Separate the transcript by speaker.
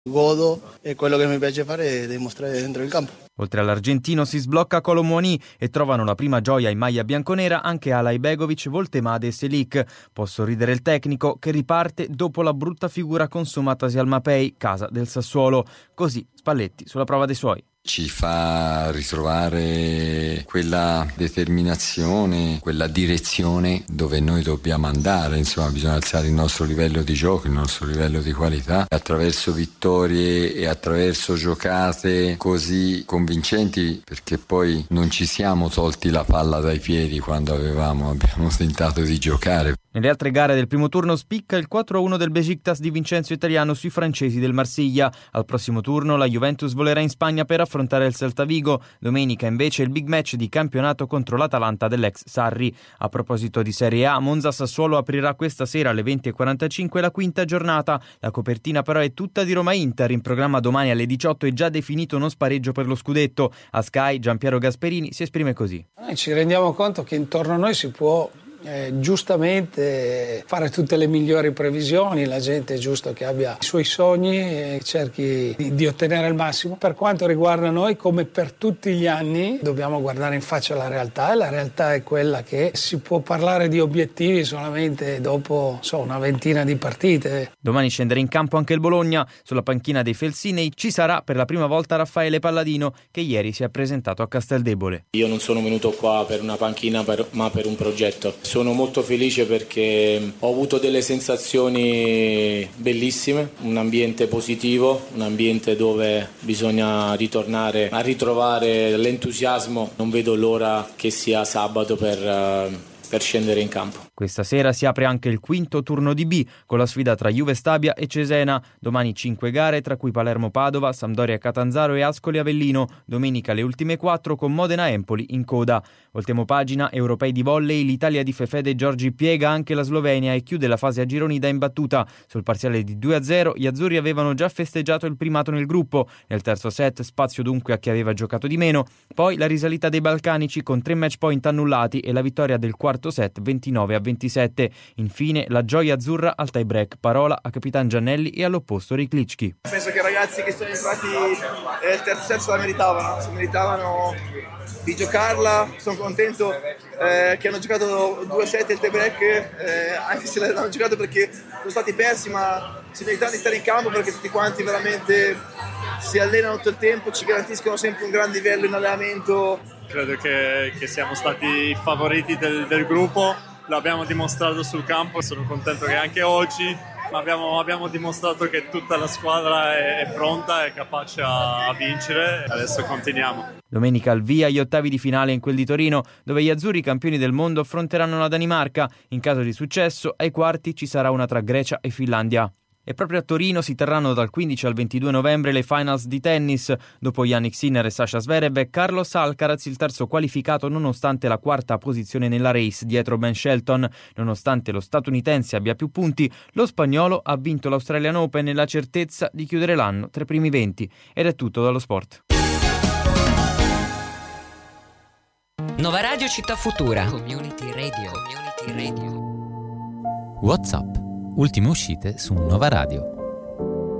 Speaker 1: Godo e quello che mi piace fare è dimostrare dentro il campo.
Speaker 2: Oltre all'argentino si sblocca Kolo Muani e trovano la prima gioia in maglia bianconera anche Alay Begovic, Voltemade e Selic. Può sorridere il tecnico che riparte dopo la brutta figura consumatasi al Mapei, casa del Sassuolo. Così Spalletti sulla prova dei suoi.
Speaker 3: Ci fa ritrovare quella determinazione, quella direzione dove noi dobbiamo andare, insomma bisogna alzare il nostro livello di gioco, il nostro livello di qualità attraverso vittorie e attraverso giocate così convincenti, perché poi non ci siamo tolti la palla dai piedi quando abbiamo tentato di giocare.
Speaker 2: Nelle altre gare del primo turno spicca il 4-1 del Besiktas di Vincenzo Italiano sui francesi del Marsiglia. Al prossimo turno la Juventus volerà in Spagna per affrontare il Celta Vigo. Domenica invece il big match di campionato contro l'Atalanta dell'ex Sarri. A proposito di Serie A, Monza Sassuolo aprirà questa sera alle 20:45 la quinta giornata. La copertina però è tutta di Roma-Inter. In programma domani alle 18 è già definito uno spareggio per lo scudetto. A Sky Giampiero Gasperini si esprime così.
Speaker 4: Ci rendiamo conto che intorno a noi si può giustamente fare tutte le migliori previsioni, la gente è giusto che abbia i suoi sogni e cerchi di ottenere il massimo. Per quanto riguarda noi, come per tutti gli anni, dobbiamo guardare in faccia la realtà, e la realtà è quella che si può parlare di obiettivi solamente dopo una ventina di partite.
Speaker 2: Domani scenderà in campo anche il Bologna. Sulla panchina dei Felsinei ci sarà per la prima volta Raffaele Palladino, che ieri si è presentato a Casteldebole.
Speaker 5: Io non sono venuto qua per una panchina ma per un progetto. Sono molto felice perché ho avuto delle sensazioni bellissime, un ambiente positivo, un ambiente dove bisogna ritornare a ritrovare l'entusiasmo. Non vedo l'ora che sia sabato per scendere in campo.
Speaker 2: Questa sera si apre anche il quinto turno di B con la sfida tra Juve Stabia e Cesena. Domani 5 gare, tra cui Palermo-Padova, Sampdoria Catanzaro e Ascoli-Avellino. Domenica le ultime 4 con Modena-Empoli in coda. Voltiamo pagina, europei di volley, l'Italia di Fefede Giorgi piega anche la Slovenia e chiude la fase a gironi da imbattuta. Sul parziale di 2-0 gli azzurri avevano già festeggiato il primato nel gruppo. Nel terzo set spazio dunque a chi aveva giocato di meno. Poi la risalita dei balcanici con 3 match point annullati e la vittoria del quarto set 29-27. Infine la gioia azzurra al tie break, parola a Capitan Giannelli e all'opposto Ryklički.
Speaker 6: Penso che i ragazzi che sono entrati nel terzo set se la meritavano di giocarla. Sono contento che hanno giocato 2 set il tie break, anche se l'hanno giocato perché sono stati persi, ma si meritavano di stare in campo perché tutti quanti veramente si allenano tutto il tempo, ci garantiscono sempre un gran livello in allenamento.
Speaker 7: Credo che siamo stati i favoriti del gruppo, l'abbiamo dimostrato sul campo, sono contento che anche oggi abbiamo dimostrato che tutta la squadra è pronta e capace a vincere. Adesso continuiamo.
Speaker 2: Domenica al via gli ottavi di finale in quel di Torino, dove gli azzurri campioni del mondo affronteranno la Danimarca. In caso di successo, ai quarti ci sarà una tra Grecia e Finlandia. E proprio a Torino si terranno dal 15 al 22 novembre le finals di tennis. Dopo Jannik Sinner e Sasha Zverev e Carlos Alcaraz il terzo qualificato nonostante la quarta posizione nella race dietro Ben Shelton. Nonostante lo statunitense abbia più punti, lo spagnolo ha vinto l'Australian Open nella certezza di chiudere l'anno tra i primi 20. Ed è tutto dallo sport.
Speaker 8: Nova Radio Città Futura. Community Radio. WhatsApp. Ultime uscite su Nova Radio.